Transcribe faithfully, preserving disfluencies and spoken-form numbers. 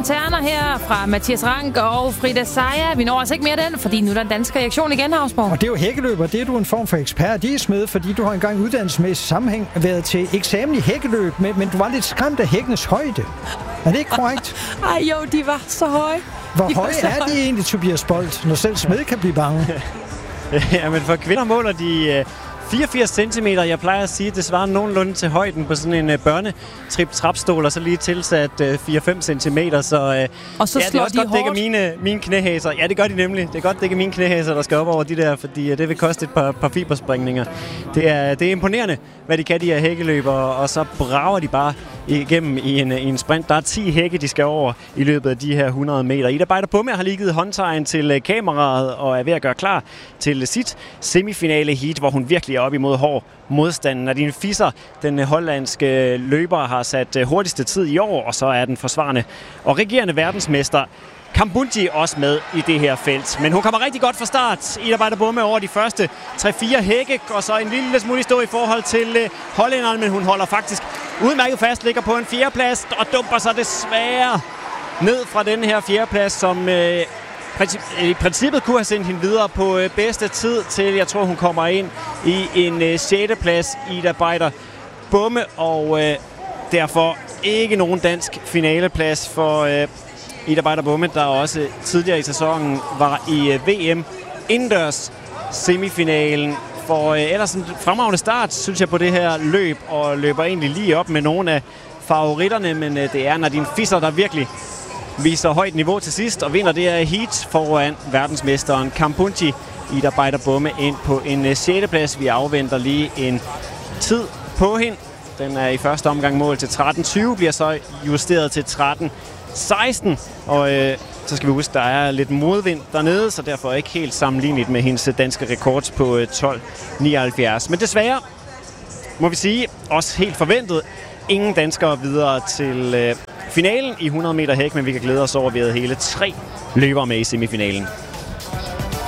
Terner her fra Mathias Rank og Frida Sejer. Vi når altså ikke mere den, fordi nu er der en dansk reaktion igen, Havsborg. Og det er jo hækkeløber, det er du en form for ekspert i, Smed, fordi du har engang uddannelsesmæssig sammenhæng været til eksamen i hækkeløb, men, men du var lidt skræmt af hækkenes højde. Er det ikke korrekt? Ej jo, de var så høje. Hvor de høje er de egentlig, Tobias Bolt, når selv Smed kan blive bange? Ja, men for kvinder måler de fireogfirs centimeter. Jeg plejer at sige, at det svarer nogenlunde til højden på sådan en uh, børnetrip-trapstol, og så lige tilsat uh, fire til fem centimeter. Så, uh, og så ja, slår det er også de godt dække mine, mine knæhæser. Ja, det gør de nemlig. Det er godt dække mine knæhæser, der skal op over de der, fordi uh, det vil koste et par, par fiberspringninger. Det er, det er imponerende, hvad de kan, de her hækkeløber, og så brager de bare igennem i en, i en sprint. Der er ti hække, de skal over i løbet af de her hundrede meter. Ida Bejder Bumme har lige givet håndtegn til kameraet og er ved at gøre klar til sit semifinale heat, hvor hun virkelig er op imod hård modstand. Nadine Fischer, den hollandske løber, har sat hurtigste tid i år, og så er den forsvarende og regerende verdensmester Kambundji også med i det her felt. Men hun kommer rigtig godt fra start. Ida Bejder Bumme over de første tre fire hække, og så en lille smule stå i forhold til uh, hollænderen, men hun holder faktisk udmærket fast, ligger på en fjerdeplads og dumper sig desværre ned fra den her fjerdeplads, som uh, i princippet kunne have sendt hende videre på uh, bedste tid til, jeg tror hun kommer ind i en uh, sjette plads, Ida Bejder Bumme, og uh, derfor ikke nogen dansk finaleplads for uh, Ida Bejder Bumme, der også tidligere i sæsonen var i uh, V M indendørs semifinalen. For uh, ellers en fremragende start, synes jeg, på det her løb, og løber egentlig lige op med nogle af favoritterne, men uh, det er Nadine Fischer, der virkelig viser højt niveau til sidst, og vinder det her heat foran verdensmesteren Kambundji. Ida Bejder Bumme ind på en uh, sjette plads. Vi afventer lige en tid på hende. Den er i første omgang mål til tretten tyve, bliver så justeret til tretten seksten, og øh, så skal vi huske, der er lidt modvind dernede, så derfor ikke helt sammenlignet med hendes danske rekord på øh, tolv nioghalvfjerds. Men desværre, må vi sige, også helt forventet, ingen danskere videre til øh, finalen i hundrede meter hæk, men vi kan glæde os over, at vi havde hele tre løbere med i semifinalen.